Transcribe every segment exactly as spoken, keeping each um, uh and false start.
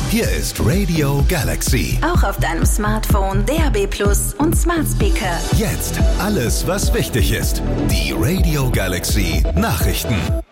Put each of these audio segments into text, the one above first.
Hier ist Radio Galaxy. Auch auf deinem Smartphone, D A B Plus und Smart Speaker. Jetzt alles, was wichtig ist. Die Radio Galaxy Nachrichten.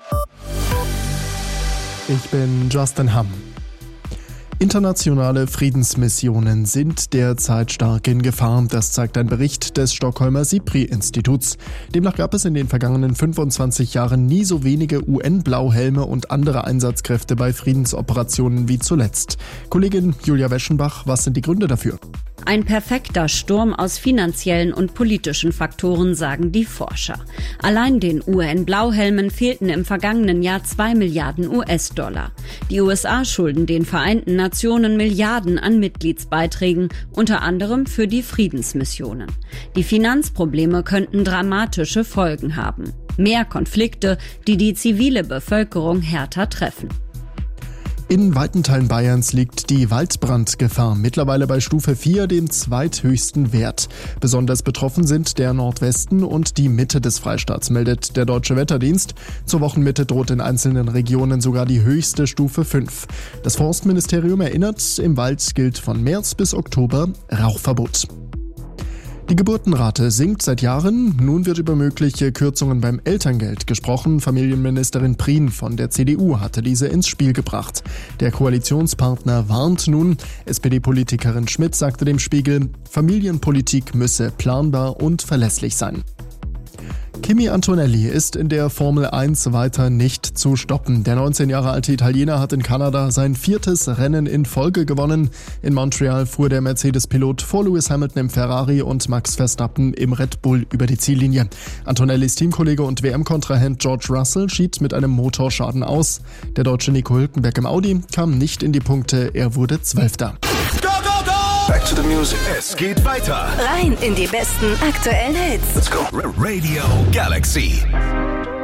Ich bin Justin Hamm. Internationale Friedensmissionen sind derzeit stark in Gefahr. Das zeigt ein Bericht des Stockholmer SIPRI-Instituts. Demnach gab es in den vergangenen fünfundzwanzig Jahren nie so wenige U N-Blauhelme und andere Einsatzkräfte bei Friedensoperationen wie zuletzt. Kollegin Julia Weschenbach, was sind die Gründe dafür? Ein perfekter Sturm aus finanziellen und politischen Faktoren, sagen die Forscher. Allein den U N-Blauhelmen fehlten im vergangenen Jahr zwei Milliarden U S-Dollar. Die U S A schulden den Vereinten Nationen Milliarden an Mitgliedsbeiträgen, unter anderem für die Friedensmissionen. Die Finanzprobleme könnten dramatische Folgen haben. Mehr Konflikte, die die zivile Bevölkerung härter treffen. In weiten Teilen Bayerns liegt die Waldbrandgefahr mittlerweile bei Stufe vier, dem zweithöchsten Wert. Besonders betroffen sind der Nordwesten und die Mitte des Freistaats, meldet der Deutsche Wetterdienst. Zur Wochenmitte droht in einzelnen Regionen sogar die höchste Stufe fünf. Das Forstministerium erinnert, im Wald gilt von März bis Oktober Rauchverbot. Die Geburtenrate sinkt seit Jahren. Nun wird über mögliche Kürzungen beim Elterngeld gesprochen. Familienministerin Prien von der C D U hatte diese ins Spiel gebracht. Der Koalitionspartner warnt nun. S P D-Politikerin Schmidt sagte dem Spiegel, Familienpolitik müsse planbar und verlässlich sein. Kimi Antonelli ist in der Formel eins weiter nicht zu stoppen. Der neunzehn Jahre alte Italiener hat in Kanada sein viertes Rennen in Folge gewonnen. In Montreal fuhr der Mercedes-Pilot vor Lewis Hamilton im Ferrari und Max Verstappen im Red Bull über die Ziellinie. Antonellis Teamkollege und W M-Kontrahent George Russell schied mit einem Motorschaden aus. Der Deutsche Nico Hülkenberg im Audi kam nicht in die Punkte, er wurde Zwölfter. Back to the music. Es geht weiter. Rein in die besten aktuellen Hits. Let's go. Radio Galaxy.